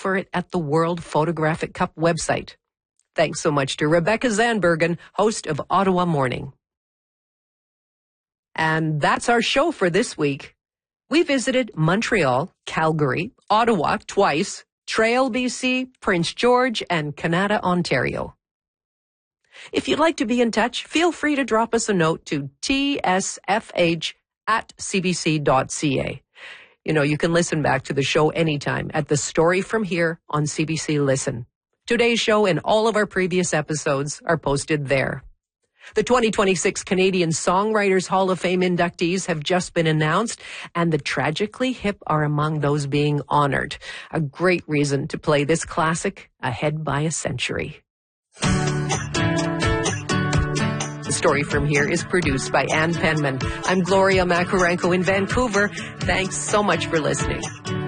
for it at the World Photographic Cup website. Thanks so much to Rebecca Zandbergen, host of Ottawa Morning. And that's our show for this week. We visited Montreal, Calgary, Ottawa twice, Trail, BC, Prince George, and Canada, Ontario. If you'd like to be in touch, feel free to drop us a note to tsfh@cbc.ca. You know, you can listen back to the show anytime at The Story From Here on CBC Listen. Today's show and all of our previous episodes are posted there. The 2026 Canadian Songwriters Hall of Fame inductees have just been announced, and the Tragically Hip are among those being honored. A great reason to play this classic ahead by a century. The Story From Here is produced by Ann Penman. I'm Gloria Macarenko in Vancouver. Thanks so much for listening.